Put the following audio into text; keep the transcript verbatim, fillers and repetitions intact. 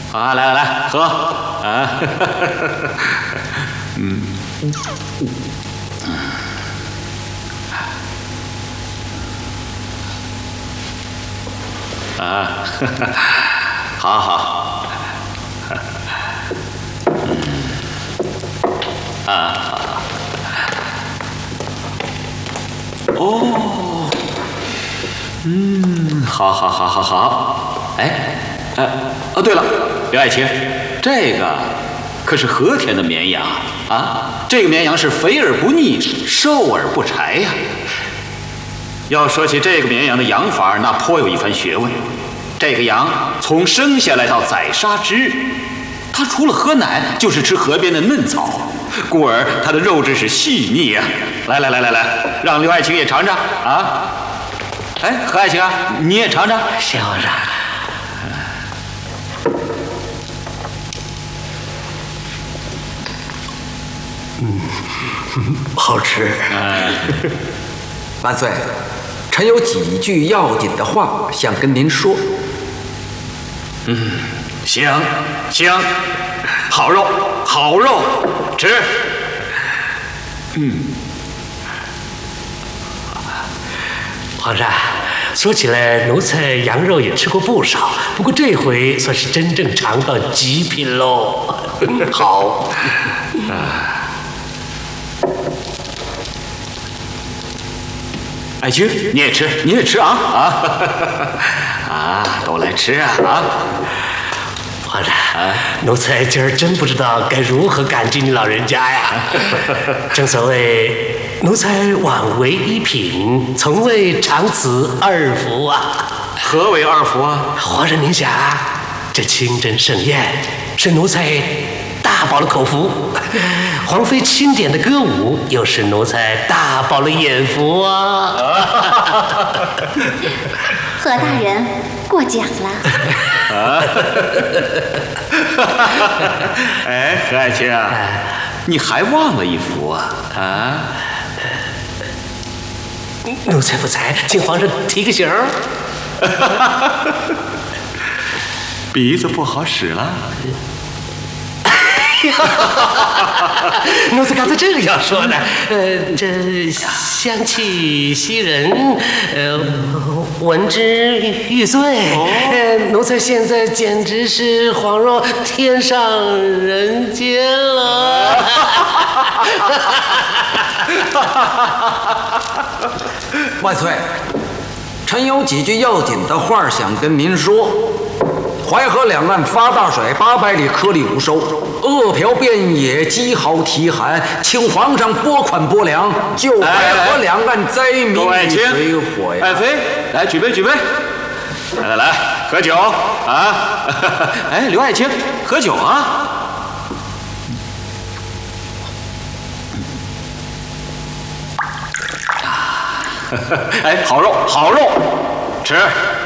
啊，来来来，喝啊！嗯。啊，好好。嗯。啊。哦。嗯，好，好，好，好，好。哎，呃，哦，对了，刘爱卿，这个可是和田的绵羊啊！这个绵羊是肥而不腻，瘦而不柴呀。要说起这个绵羊的养法，那颇有一番学问。这个羊从生下来到宰杀之日，它除了喝奶，就是吃河边的嫩草，故而它的肉质是细腻呀。来来来来来，让刘爱卿也尝尝啊！哎，何爱卿啊，你也尝尝。 谢皇上。嗯，好吃。 万岁，臣有几句要紧的话想跟您说。 嗯，行行，好肉好肉，吃。嗯。 皇上，说起来，奴才羊肉也吃过不少，不过这回算是真正尝到极品喽。好。 啊。爱卿，你也吃，你也吃啊啊！啊，都来吃啊啊！ 皇上，啊、奴才今儿真不知道该如何感激你老人家呀。正所谓，奴才枉为一品，从未尝此二福啊。 何为二福啊？ 皇上您想，这清真盛宴是奴才大饱了口福，皇妃钦点的歌舞又是奴才大饱了眼福啊。 何大人过奖了。 啊！哎，何爱卿啊，你还忘了一幅啊？啊！ 奴才不才，请皇上提个醒儿。 鼻子不好使了。 奴才刚才这样说的，呃，这香气袭人，呃，闻之欲醉。哦、呃，奴才现在简直是恍若天上人间了。 万岁，臣有几句要紧的话想跟您说。淮河两岸发大水，八百里颗粒无收，饿殍遍野，饥毫体寒，请皇上拨款拨粮，救淮河两岸灾民于水火呀！ 爱妃，来举杯举杯，来来来，喝酒啊！哎，刘爱卿，喝酒啊！哎，好肉好肉，吃。